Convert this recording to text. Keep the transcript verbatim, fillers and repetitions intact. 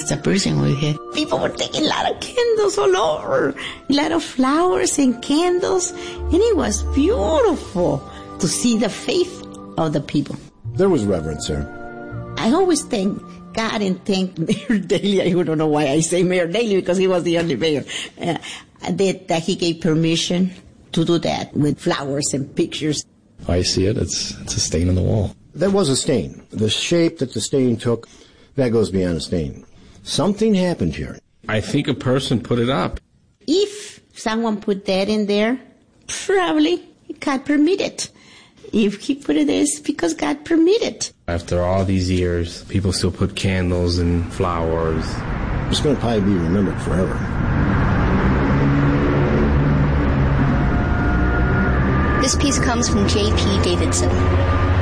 was a person we had. People were taking a lot of candles all over, a lot of flowers and candles, and it was beautiful to see the faith of the people. There was reverence there. I always thank God and thank Mayor Daley. I don't know why I say Mayor Daley, because he was the only mayor. Uh, that, that he gave permission to do that with flowers and pictures. I see it, it's, it's a stain on the wall. There was a stain. The shape that the stain took, that goes beyond a stain. Something happened here. I think a person put it up. If someone put that in there, probably God permitted. If he put it there, it's because God permitted. After all these years, people still put candles and flowers. It's going to probably be remembered forever. This piece comes from J P Davidson.